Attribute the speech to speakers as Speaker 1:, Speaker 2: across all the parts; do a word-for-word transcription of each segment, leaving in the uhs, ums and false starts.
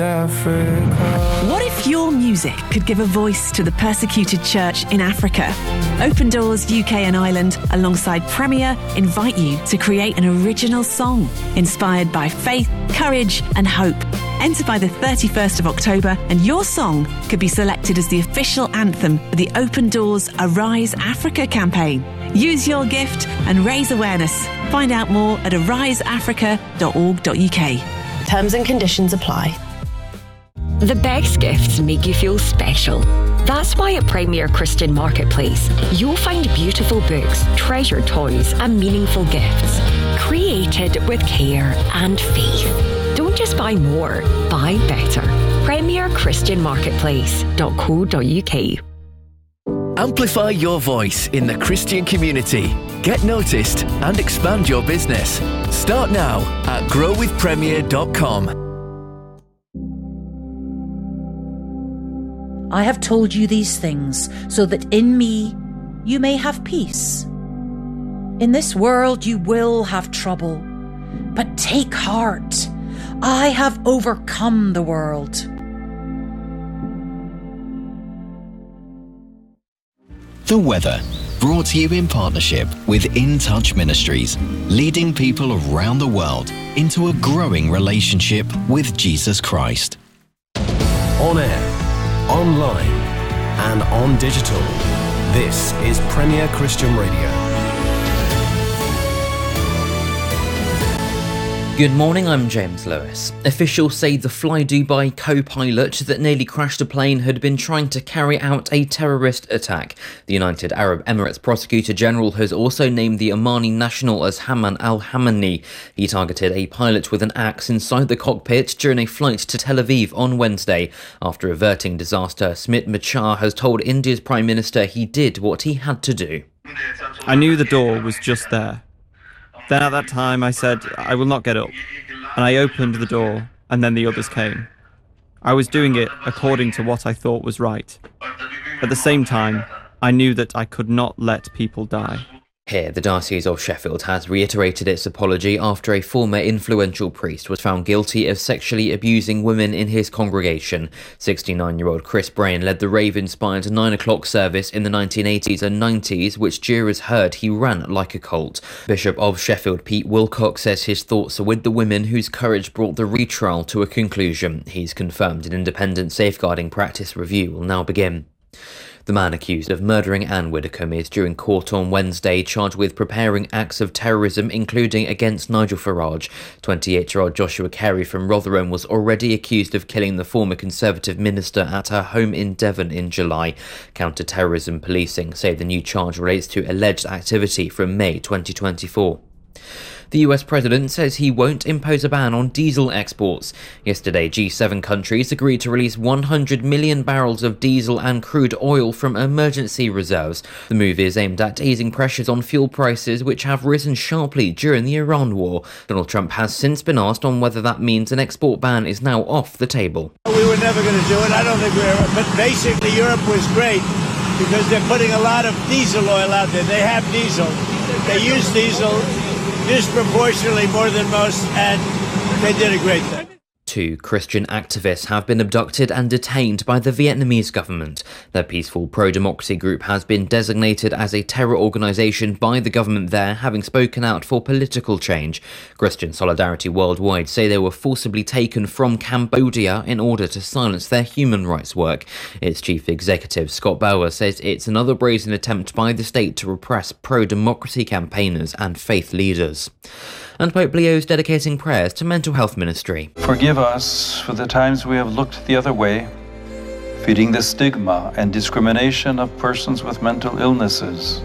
Speaker 1: Africa.
Speaker 2: What if your music could give a voice to the persecuted church in Africa? Open Doors U K and Ireland, alongside Premier, invite you to create an original song inspired by faith, courage and hope. Enter by the thirty-first of October and your song could be selected as the official anthem for the Open Doors Arise Africa campaign. Use your gift and raise awareness. Find out more at arise africa dot org dot U K.
Speaker 3: Terms and conditions apply.
Speaker 4: The best gifts make you feel special. That's why at Premier Christian Marketplace, you'll find beautiful books, treasured toys and meaningful gifts, created with care and faith. Don't just buy more, buy better. Premier Christian Marketplace dot co dot U K.
Speaker 5: Amplify your voice in the Christian community. Get noticed and expand your business. Start now at grow with premier dot com.
Speaker 6: I have told you these things so that in me you may have peace. In this world you will have trouble, but take heart. I have overcome the world.
Speaker 7: The weather, brought to you in partnership with In Touch Ministries, leading people around the world into a growing relationship with Jesus Christ.
Speaker 8: On air, online and on digital. This is Premier Christian Radio.
Speaker 9: Good morning, I'm James Lewis. Officials say the Fly Dubai co-pilot that nearly crashed a plane had been trying to carry out a terrorist attack. The United Arab Emirates Prosecutor General has also named the Omani national as Haman al-Hamani. He targeted a pilot with an axe inside the cockpit during a flight to Tel Aviv on Wednesday. After averting disaster, Smit Machar has told India's Prime Minister he did what he had to do.
Speaker 10: I knew the door was just there. Then at that time I said, I will not get up, and I opened the door, and then the others came. I was doing it according to what I thought was right. At the same time, I knew that I could not let people die.
Speaker 9: Here, the Diocese of Sheffield has reiterated its apology after a former influential priest was found guilty of sexually abusing women in his congregation. sixty-nine-year-old Chris Brain led the rave-inspired nine o'clock service in the nineteen eighties and nineties, which jurors heard he ran like a cult. Bishop of Sheffield Pete Wilcox says his thoughts are with the women whose courage brought the retrial to a conclusion. He's confirmed an independent safeguarding practice review will now begin. The man accused of murdering Anne Widdecombe is due in court on Wednesday, charged with preparing acts of terrorism, including against Nigel Farage. twenty-eight-year-old Joshua Carey from Rotherham was already accused of killing the former Conservative minister at her home in Devon in July. Counter-terrorism policing say the new charge relates to alleged activity from May twenty twenty-four. The U S president says he won't impose a ban on diesel exports. Yesterday, G seven countries agreed to release one hundred million barrels of diesel and crude oil from emergency reserves. The move is aimed at easing pressures on fuel prices, which have risen sharply during the Iran war. Donald Trump has since been asked on whether that means an export ban is now off the table.
Speaker 11: We were never going to do it. I don't think we were. But basically, Europe was great because they're putting a lot of diesel oil out there. They have diesel. They use diesel disproportionately more than most, and they did a great thing.
Speaker 9: Two Christian activists have been abducted and detained by the Vietnamese government. Their peaceful pro-democracy group has been designated as a terror organisation by the government there, having spoken out for political change. Christian Solidarity Worldwide say they were forcibly taken from Cambodia in order to silence their human rights work. Its chief executive, Scott Bauer, says it's another brazen attempt by the state to repress pro-democracy campaigners and faith leaders. And Pope Leo is dedicating prayers to mental health ministry.
Speaker 12: Forgive us for the times we have looked the other way, feeding the stigma and discrimination of persons with mental illnesses.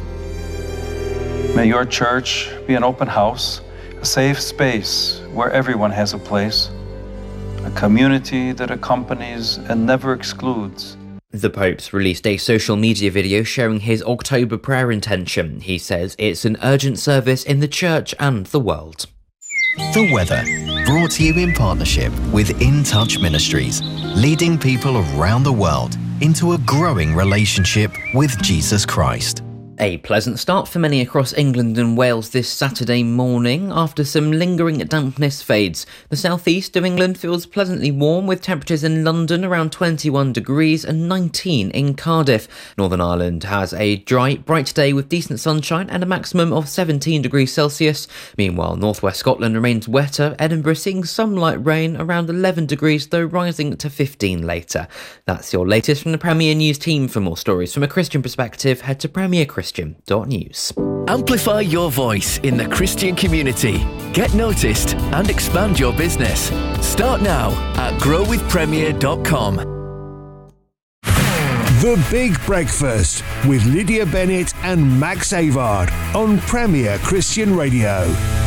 Speaker 12: May your church be an open house, a safe space where everyone has a place, a community that accompanies and never excludes.
Speaker 9: The Pope's released a social media video sharing his October prayer intention. He says it's an urgent service in the church and the world.
Speaker 7: The weather, brought to you in partnership with In Touch Ministries, leading people around the world into a growing relationship with Jesus Christ.
Speaker 9: A pleasant start for many across England and Wales this Saturday morning after some lingering dampness fades. The southeast of England feels pleasantly warm with temperatures in London around twenty-one degrees and nineteen in Cardiff. Northern Ireland has a dry, bright day with decent sunshine and a maximum of seventeen degrees Celsius. Meanwhile, northwest Scotland remains wetter, Edinburgh seeing some light rain around eleven degrees though rising to fifteen later. That's your latest from the Premier News team. For more stories from a Christian perspective, head to Premier Christian dot news.
Speaker 5: Amplify your voice in the Christian community. Get noticed and expand your business. Start now at grow with premier dot com.
Speaker 1: The Big Breakfast with Lydia Bennett and Max Avard on Premier Christian Radio.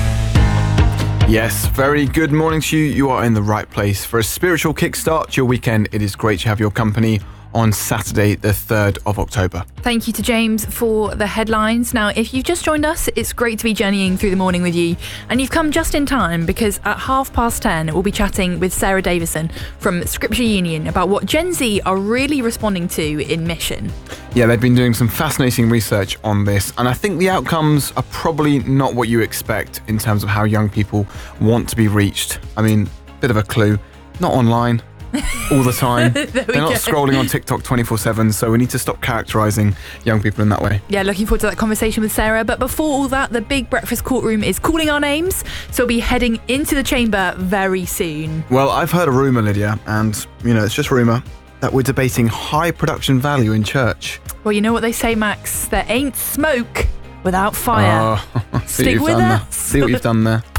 Speaker 13: Yes, very good morning to you. You are in the right place. For a spiritual kickstart to your weekend, it is great to have your company on Saturday, the third of October.
Speaker 14: Thank you to James for the headlines. Now, if you've just joined us, it's great to be journeying through the morning with you. And you've come just in time because at half past ten, we'll be chatting with Sarah Davison from Scripture Union about what Gen Z are really responding to in mission.
Speaker 13: Yeah, they've been doing some fascinating research on this, and I think the outcomes are probably not what you expect in terms of how young people want to be reached. I mean, bit of a clue, not online all the time. They're not go. scrolling on TikTok twenty-four seven, so we need to stop characterising young people in that way.
Speaker 14: Yeah, looking forward to that conversation with Sarah. But before all that, the Big Breakfast courtroom is calling our names, so we'll be heading into the chamber very soon.
Speaker 13: Well, I've heard a rumour, Lydia, and, you know, it's just rumour, that we're debating high production value in church.
Speaker 14: Well, you know what they say, Max, there ain't smoke without fire.
Speaker 13: Oh,
Speaker 14: Stick with us.
Speaker 13: See what you've done there.